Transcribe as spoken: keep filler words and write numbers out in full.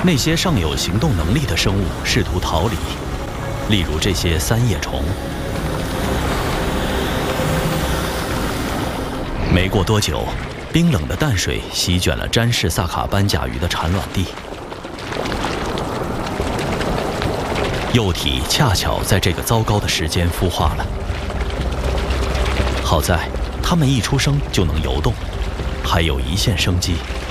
那些尚有行动能力的生物试图逃离，例如这些三叶虫。没过多久，冰冷的淡水席卷了詹氏萨卡斑甲鱼的产卵地。幼体恰巧在这个糟糕的时间孵化了。好在，它们一出生就能游动，还有一线生机。